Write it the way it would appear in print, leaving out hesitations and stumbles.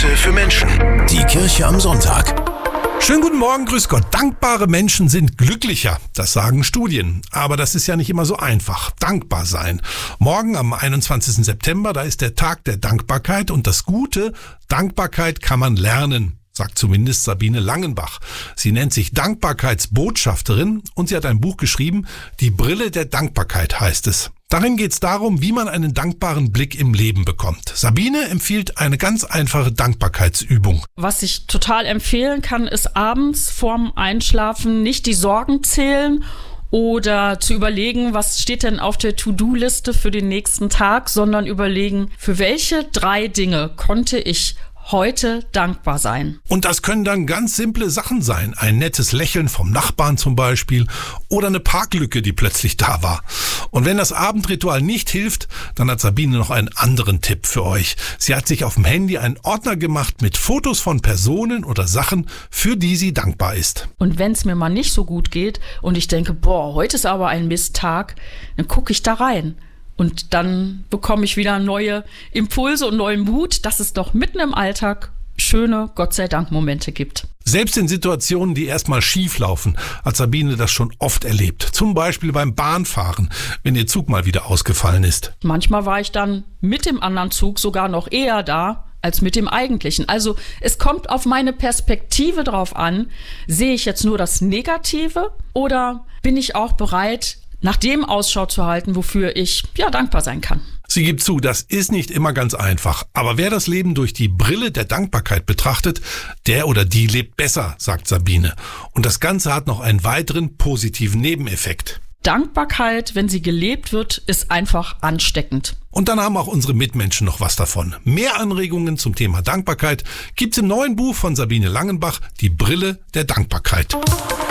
Grüße für Menschen. Die Kirche am Sonntag. Schönen guten Morgen, grüß Gott. Dankbare Menschen sind glücklicher, das sagen Studien. Aber das ist ja nicht immer so einfach. Dankbar sein. Morgen am 21. September, da ist der Tag der Dankbarkeit. Und das Gute, Dankbarkeit kann man lernen, sagt zumindest Sabine Langenbach. Sie nennt sich Dankbarkeitsbotschafterin und sie hat ein Buch geschrieben, Die Brille der Dankbarkeit heißt es. Darin geht es darum, wie man einen dankbaren Blick im Leben bekommt. Sabine empfiehlt eine ganz einfache Dankbarkeitsübung. Was ich total empfehlen kann, ist abends vorm Einschlafen nicht die Sorgen zählen oder zu überlegen, was steht denn auf der To-Do-Liste für den nächsten Tag, sondern überlegen, für welche 3 Dinge konnte ich heute dankbar sein. Und das können dann ganz simple Sachen sein. Ein nettes Lächeln vom Nachbarn zum Beispiel oder eine Parklücke, die plötzlich da war. Und wenn das Abendritual nicht hilft, dann hat Sabine noch einen anderen Tipp für euch. Sie hat sich auf dem Handy einen Ordner gemacht mit Fotos von Personen oder Sachen, für die sie dankbar ist. Und wenn es mir mal nicht so gut geht und ich denke, heute ist aber ein Misttag, dann gucke ich da rein. Und dann bekomme ich wieder neue Impulse und neuen Mut, dass es doch mitten im Alltag schöne, Gott sei Dank, Momente gibt. Selbst in Situationen, die erstmal schief laufen, hat Sabine das schon oft erlebt. Zum Beispiel beim Bahnfahren, wenn ihr Zug mal wieder ausgefallen ist. Manchmal war ich dann mit dem anderen Zug sogar noch eher da als mit dem eigentlichen. Also es kommt auf meine Perspektive drauf an, sehe ich jetzt nur das Negative oder bin ich auch bereit, nach dem Ausschau zu halten, wofür ich dankbar sein kann. Sie gibt zu, das ist nicht immer ganz einfach. Aber wer das Leben durch die Brille der Dankbarkeit betrachtet, der oder die lebt besser, sagt Sabine. Und das Ganze hat noch einen weiteren positiven Nebeneffekt. Dankbarkeit, wenn sie gelebt wird, ist einfach ansteckend. Und dann haben auch unsere Mitmenschen noch was davon. Mehr Anregungen zum Thema Dankbarkeit gibt's im neuen Buch von Sabine Langenbach, Die Brille der Dankbarkeit.